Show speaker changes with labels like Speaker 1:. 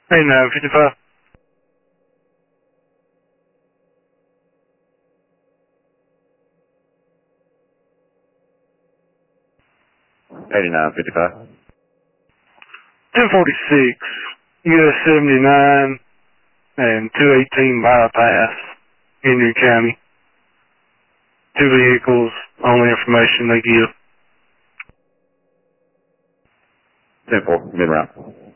Speaker 1: 8955.
Speaker 2: 8955.
Speaker 1: 1046, US 79 and 218 bypass, Henry County. 2 vehicles, only information they give.
Speaker 2: 10-4, mid-round.